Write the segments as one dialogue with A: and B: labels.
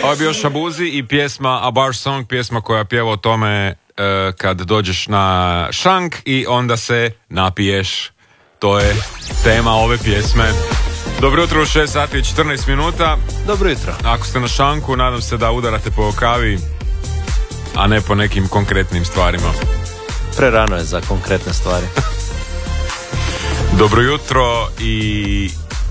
A: Ovo je bio Shabuzi i pjesma A Bar Song, pjesma koja pjeva o tome kad dođeš na šank i onda se napiješ. To je tema ove pjesme. Dobro jutro u 6 sati i 14 minuta.
B: Dobro jutro.
A: Ako ste na šanku, nadam se da udarate po kavi, a ne po nekim konkretnim stvarima.
B: Prerano je za konkretne stvari.
A: Dobro jutro i...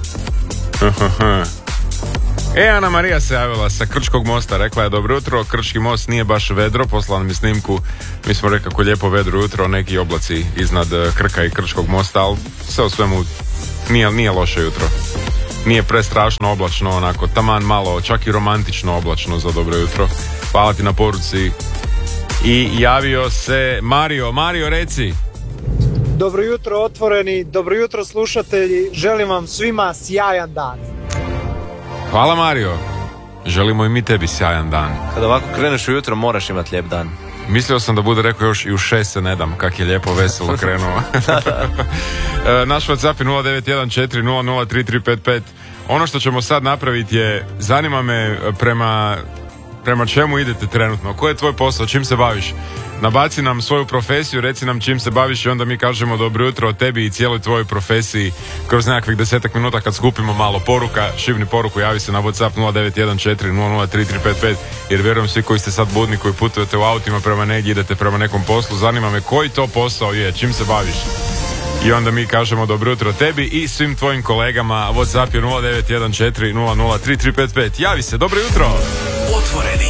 A: Ana Marija se javila sa Krčkog mosta, rekla je dobro jutro, Krčki most nije baš vedro, poslala mi snimku, mi smo rekli kako lijepo vedro jutro, neki oblaci iznad Krka i Krčkog mosta, ali sve u svemu nije loše jutro. Nije prestrašno oblačno, onako taman malo, čak i romantično oblačno za dobro jutro. Hvala ti na poruci. I javio se Mario, reci.
C: Dobro jutro otvoreni, dobro jutro slušatelji, želim vam svima sjajan dan.
A: Hvala Mario, želimo i mi tebi sjajan dan.
B: Kada ovako kreneš ujutro moraš imati lijep dan.
A: Mislio sam da bude rekao još i u 6 se ne dam, kak je lijepo veselo krenuo. Naš WhatsApp je 0914003355. Ono što ćemo sad napraviti je, zanima me prema čemu idete trenutno, koji je tvoj posao, čim se baviš. Nabaci nam svoju profesiju, reci nam čim se baviš i onda mi kažemo dobro jutro o tebi i cijeloj tvojoj profesiji kroz nekakvih 10 minuta kad skupimo malo poruka, šibni poruku, javi se na WhatsApp 0914003355 jer vjerujem svi koji ste sad budni, koji putujete u autima prema negdje, idete prema nekom poslu, zanima me koji to posao je, čim se baviš. I onda mi kažemo dobro jutro tebi i svim tvojim kolegama. WhatsApp je 0914003355. Javi se, dobro jutro.
D: Otvoreni.